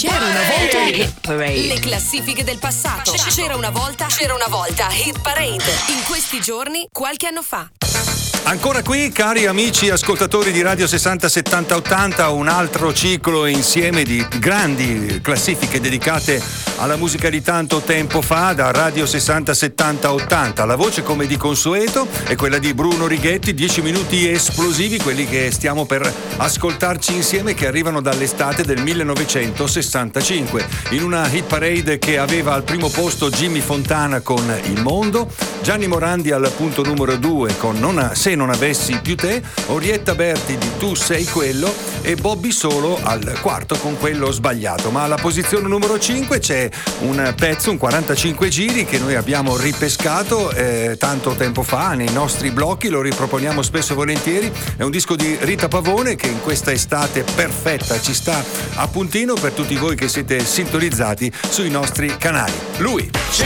C'era una volta Hit Parade. Le classifiche del passato. C'era una volta Hit Parade. In questi giorni, qualche anno fa. Ancora qui, cari amici ascoltatori di Radio 60 70 80, un altro ciclo insieme di grandi classifiche dedicate alla musica di tanto tempo fa, da Radio 60 70 80. La voce, come di consueto, è quella di Bruno Righetti. 10 minuti esplosivi, quelli che stiamo per ascoltarci insieme, che arrivano dall'estate del 1965, in una hit parade che aveva al primo posto Jimmy Fontana con Il Mondo, Gianni Morandi al punto numero 2 con Se non avessi più te, Orietta Berti di Tu sei quello e Bobby Solo al quarto con Quello sbagliato. Ma alla posizione numero 5 c'è un pezzo, un 45 giri, che noi abbiamo ripescato tanto tempo fa nei nostri blocchi, lo riproponiamo spesso e volentieri. È un disco di Rita Pavone che in questa estate perfetta ci sta a puntino per tutti voi che siete sintonizzati sui nostri canali. Lui